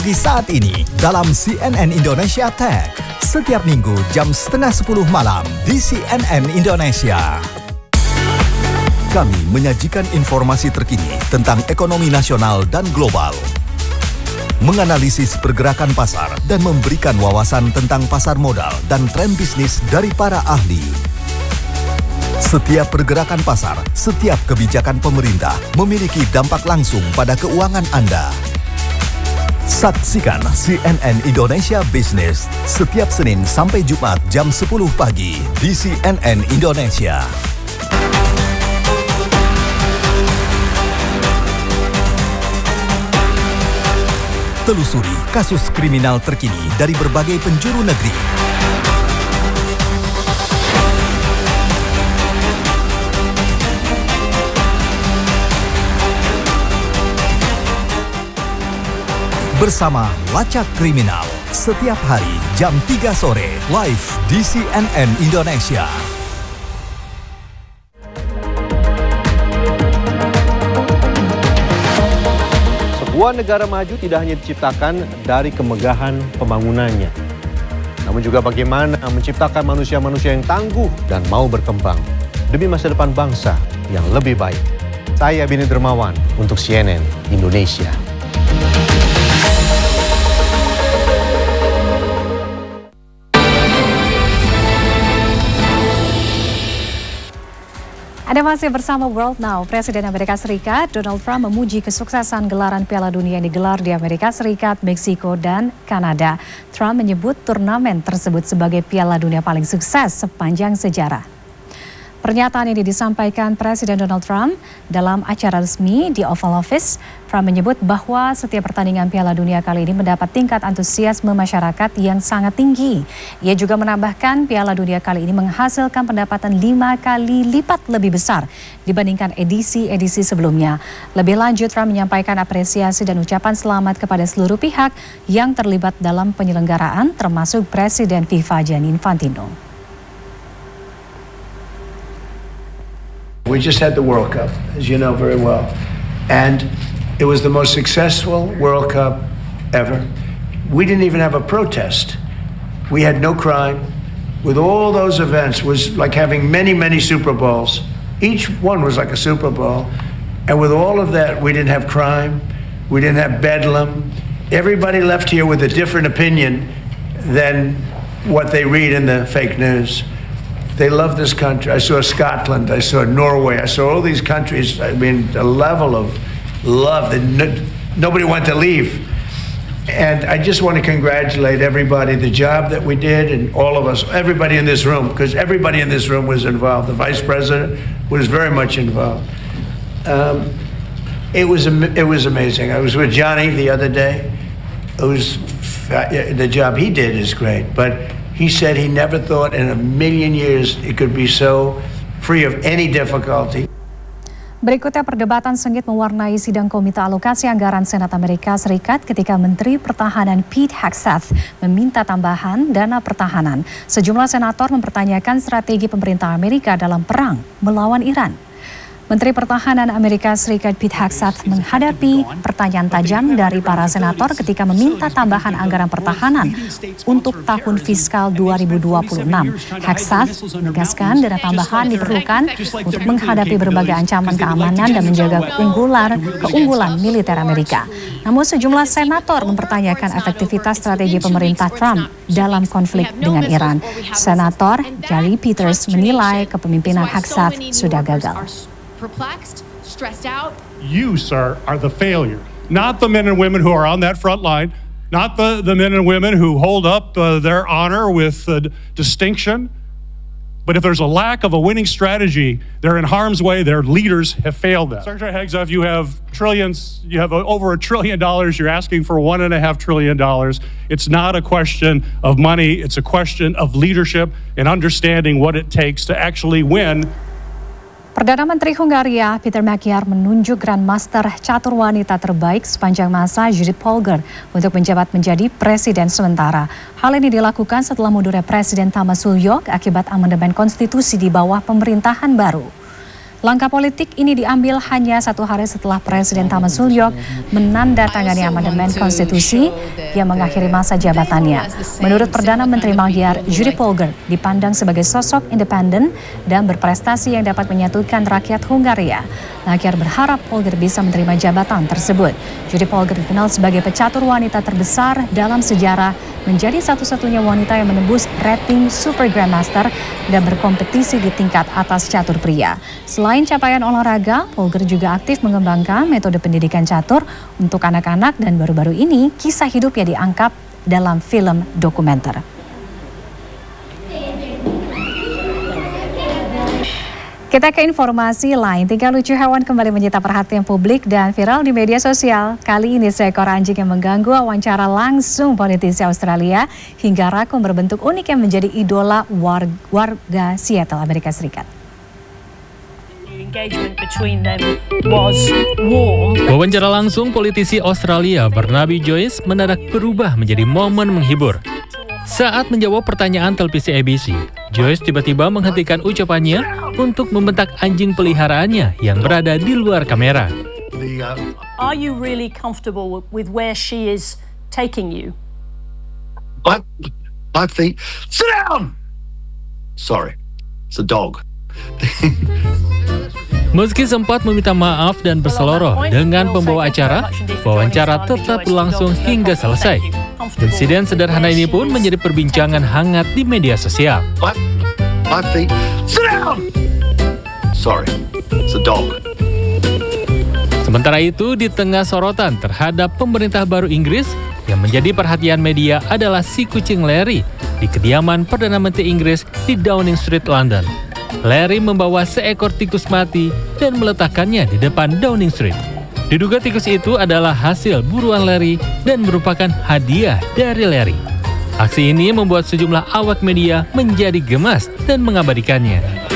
Di saat ini dalam CNN Indonesia Tech setiap minggu jam 9:30 malam di CNN Indonesia. Kami menyajikan informasi terkini tentang ekonomi nasional dan global, menganalisis pergerakan pasar dan memberikan wawasan tentang pasar modal dan tren bisnis dari para ahli. Setiap pergerakan pasar, setiap kebijakan pemerintah memiliki dampak langsung pada keuangan Anda. Saksikan CNN Indonesia Business setiap Senin sampai Jumat jam 10 pagi di CNN Indonesia. Telusuri kasus kriminal terkini dari berbagai penjuru negeri. Bersama Lacak Kriminal setiap hari jam 3 sore live di CNN Indonesia. Sebuah negara maju tidak hanya diciptakan dari kemegahan pembangunannya, namun juga bagaimana menciptakan manusia-manusia yang tangguh dan mau berkembang demi masa depan bangsa yang lebih baik. Saya Bini Dermawan untuk CNN Indonesia. Anda masih bersama World Now. Presiden Amerika Serikat Donald Trump memuji kesuksesan gelaran Piala Dunia yang digelar di Amerika Serikat, Meksiko, dan Kanada. Trump menyebut turnamen tersebut sebagai Piala Dunia paling sukses sepanjang sejarah. Pernyataan ini disampaikan Presiden Donald Trump dalam acara resmi di Oval Office. Trump menyebut bahwa setiap pertandingan Piala Dunia kali ini mendapat tingkat antusiasme masyarakat yang sangat tinggi. Ia juga menambahkan Piala Dunia kali ini menghasilkan pendapatan 5 kali lipat lebih besar dibandingkan edisi-edisi sebelumnya. Lebih lanjut, Trump menyampaikan apresiasi dan ucapan selamat kepada seluruh pihak yang terlibat dalam penyelenggaraan, termasuk Presiden FIFA Gianni Infantino. We just had the World Cup, as you know very well, and it was the most successful World Cup ever. We didn't even have a protest. We had no crime. With all those events, was like having many, many Super Bowls. Each one was like a Super Bowl. And with all of that, we didn't have crime. We didn't have bedlam. Everybody left here with a different opinion than what they read in the fake news. They love this country. I saw Scotland, I saw Norway, I saw all these countries. I mean, a level of love that nobody wanted to leave. And I just want to congratulate everybody, the job that we did, and all of us, everybody in this room, because everybody in this room was involved. The Vice President was very much involved. It was amazing. I was with Johnny the other day. The job he did is great, but he said he never thought in a million years it could be so free of any difficulty. Berikutnya perdebatan sengit mewarnai sidang Komite Alokasi Anggaran Senat Amerika Serikat ketika Menteri Pertahanan Pete Hegseth meminta tambahan dana pertahanan. Sejumlah senator mempertanyakan strategi pemerintah Amerika dalam perang melawan Iran. Menteri Pertahanan Amerika Serikat Pete Hegseth menghadapi pertanyaan tajam dari para senator ketika meminta tambahan anggaran pertahanan untuk tahun fiskal 2026. Hegseth menegaskan dana tambahan diperlukan untuk menghadapi berbagai ancaman keamanan dan menjaga keunggulan militer Amerika. Namun sejumlah senator mempertanyakan efektivitas strategi pemerintah Trump dalam konflik dengan Iran. Senator Gary Peters menilai kepemimpinan Hegseth sudah gagal. Perplexed, stressed out. You, sir, are the failure. Not the men and women who are on that front line, not the men and women who hold up their honor with distinction. But if there's a lack of a winning strategy, they're in harm's way. Their leaders have failed them. Secretary Hegseth, you have trillions, you have over $1 trillion. You're asking for $1.5 trillion. It's not a question of money. It's a question of leadership and understanding what it takes to actually win. Perdana Menteri Hungaria Peter Magyar menunjuk Grandmaster catur wanita terbaik sepanjang masa Judith Polgar untuk menjabat menjadi presiden sementara. Hal ini dilakukan setelah mundurnya Presiden Thomas Sulyok akibat amandemen konstitusi di bawah pemerintahan baru. Langkah politik ini diambil hanya 1 hari setelah Presiden Thaman Sulyok menandatangani amandemen konstitusi yang mengakhiri masa jabatannya. Menurut Perdana Menteri Magyar, Judy Polgar dipandang sebagai sosok independen dan berprestasi yang dapat menyatukan rakyat Hungaria. Magyar berharap Polgar bisa menerima jabatan tersebut. Judy Polgar dikenal sebagai pecatur wanita terbesar dalam sejarah, menjadi satu-satunya wanita yang menembus rating Super Grandmaster dan berkompetisi di tingkat atas catur pria. Selain capaian olahraga, Polgar juga aktif mengembangkan metode pendidikan catur untuk anak-anak dan baru-baru ini kisah hidupnya diangkat dalam film dokumenter. Kita ke informasi lain. Tingkah lucu hewan kembali menyita perhatian publik dan viral di media sosial. Kali ini seekor anjing yang mengganggu wawancara langsung politisi Australia hingga rakun berbentuk unik yang menjadi idola warga Seattle, Amerika Serikat. Wawancara langsung politisi Australia Barnaby Joyce mendadak berubah menjadi momen menghibur. Saat menjawab pertanyaan televisi ABC, Joyce tiba-tiba menghentikan ucapannya untuk membentak anjing peliharaannya yang berada di luar kamera. Are you really comfortable with where she is taking you? I think. Sit down. Sorry, it's a dog. Meski sempat meminta maaf dan berseloroh dengan pembawa acara, wawancara tetap berlangsung hingga selesai. Insiden sederhana ini pun menjadi perbincangan hangat di media sosial. I think. Sit down. Sorry, it's a dog. Sementara itu, di tengah sorotan terhadap pemerintah baru Inggris, yang menjadi perhatian media adalah si kucing Larry di kediaman Perdana Menteri Inggris di Downing Street, London. Larry membawa seekor tikus mati dan meletakkannya di depan Downing Street. Diduga tikus itu adalah hasil buruan Larry dan merupakan hadiah dari Larry. Aksi ini membuat sejumlah awak media menjadi gemas dan mengabadikannya.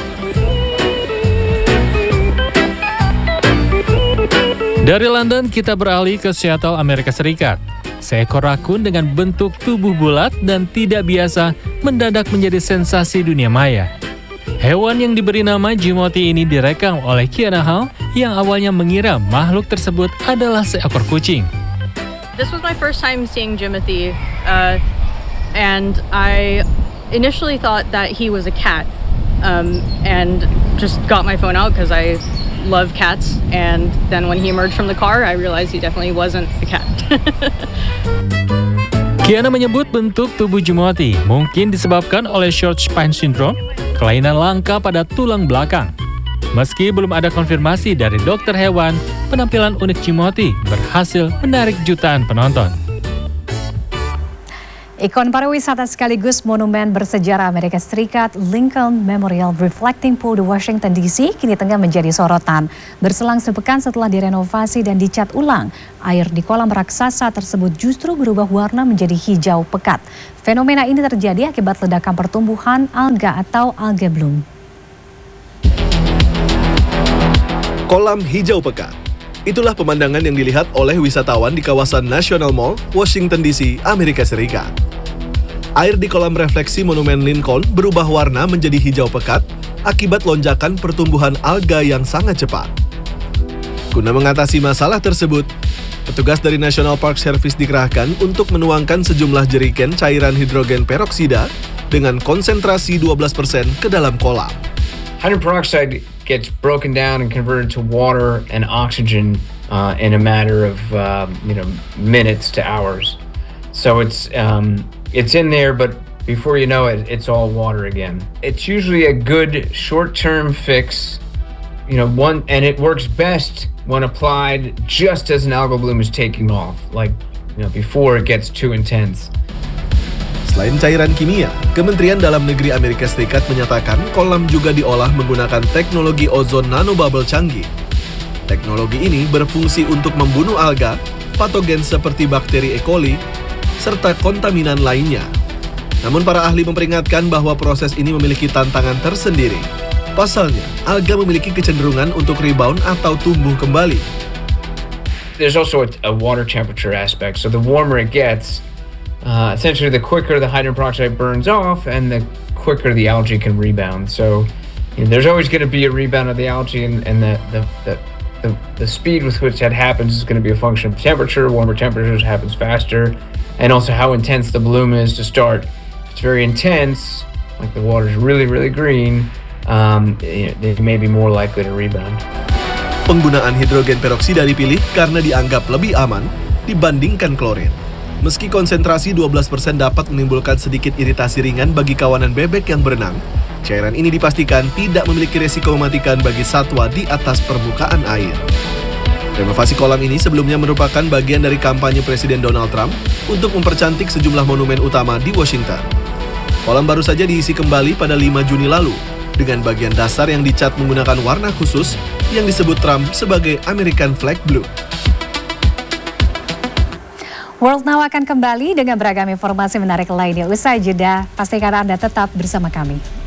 Dari London kita beralih ke Seattle, Amerika Serikat. Seekor rakun dengan bentuk tubuh bulat dan tidak biasa mendadak menjadi sensasi dunia maya. Hewan yang diberi nama Jimothy ini direkam oleh Kiana Hall yang awalnya mengira makhluk tersebut adalah seekor kucing. This was my first time seeing Jimothy, and I initially thought that he was a cat, and just got my phone out because I love cats. And then when he emerged from the car, I realized he definitely wasn't a cat. Kiana menyebut bentuk tubuh Jimothy mungkin disebabkan oleh short spine syndrome, kelainan langka pada tulang belakang. Meski belum ada konfirmasi dari dokter hewan, penampilan unik Jimothy berhasil menarik jutaan penonton. Ikon pariwisata sekaligus monumen bersejarah Amerika Serikat, Lincoln Memorial Reflecting Pool di Washington DC kini tengah menjadi sorotan. Berselang sepekan setelah direnovasi dan dicat ulang, air di kolam raksasa tersebut justru berubah warna menjadi hijau pekat. Fenomena ini terjadi akibat ledakan pertumbuhan alga atau algae bloom. Kolam hijau pekat. Itulah pemandangan yang dilihat oleh wisatawan di kawasan National Mall, Washington DC, Amerika Serikat. Air di kolam refleksi Monumen Lincoln berubah warna menjadi hijau pekat akibat lonjakan pertumbuhan alga yang sangat cepat. Guna mengatasi masalah tersebut, petugas dari National Park Service dikerahkan untuk menuangkan sejumlah jerigen cairan hidrogen peroksida dengan konsentrasi 12% ke dalam kolam. Hydrogen peroxide gets broken down and converted to water and oxygen in a matter of minutes to hours. So it's in there, but before you know it, it's all water again. It's usually a good short-term fix, and it works best when applied just as an algal bloom is taking off, before it gets too intense. Selain cairan kimia, Kementerian Dalam Negeri Amerika Serikat menyatakan kolam juga diolah menggunakan teknologi ozon nanobubble canggih. Teknologi ini berfungsi untuk membunuh alga, patogen seperti bakteri E. coli, serta kontaminan lainnya. Namun para ahli memperingatkan bahwa proses ini memiliki tantangan tersendiri. Pasalnya, alga memiliki kecenderungan untuk rebound atau tumbuh kembali. There's also a water temperature aspect, so the warmer it gets, essentially the quicker the hydrogen peroxide burns off and the quicker the algae can rebound. So there's always going to be a rebound of the algae, and the speed with which that happens is going to be a function of temperature. Warmer temperatures happens faster, and also how intense the bloom is to start. If it's very intense, like the water's really, really green, they may be more likely to rebound. Penggunaan hidrogen peroksida dipilih karena dianggap lebih aman dibandingkan klorin. Meski konsentrasi 12% dapat menimbulkan sedikit iritasi ringan bagi kawanan bebek yang berenang, cairan ini dipastikan tidak memiliki resiko mematikan bagi satwa di atas permukaan air. Renovasi kolam ini sebelumnya merupakan bagian dari kampanye Presiden Donald Trump untuk mempercantik sejumlah monumen utama di Washington. Kolam baru saja diisi kembali pada 5 Juni lalu, dengan bagian dasar yang dicat menggunakan warna khusus yang disebut Trump sebagai American Flag Blue. World Now akan kembali dengan beragam informasi menarik lainnya. Usai jeda, pastikan Anda tetap bersama kami.